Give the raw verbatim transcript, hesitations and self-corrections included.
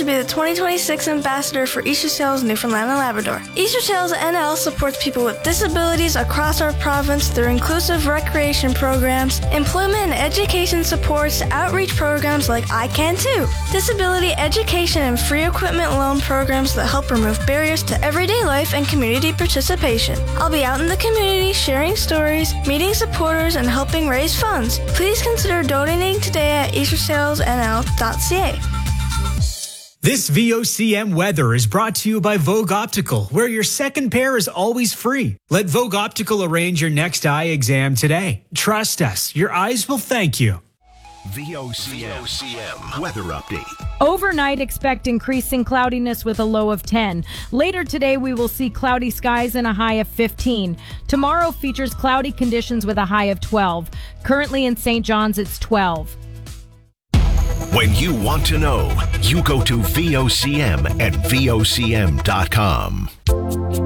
to be the twenty twenty-six ambassador for Easter Sails Newfoundland and Labrador. Easter Sails N L supports people with disabilities across our province through inclusive recreation programs, employment and education supports, outreach programs like I Can Too, disability education and free equipment loan programs that help remove barriers to everyday life and community participation. I'll be out in the community sharing stories, meeting supporters, and helping raise funds. Please consider donating today at easter sails n l dot c a. This V O C M weather is brought to you by Vogue Optical, where your second pair is always free. Let Vogue Optical arrange your next eye exam today. Trust us, your eyes will thank you. V O C M weather update. Overnight, expect increasing cloudiness with a low of ten. Later today, we will see cloudy skies and a high of fifteen. Tomorrow features cloudy conditions with a high of twelve. Currently in Saint John's, it's twelve. When you want to know, you go to V O C M at V O C M dot com.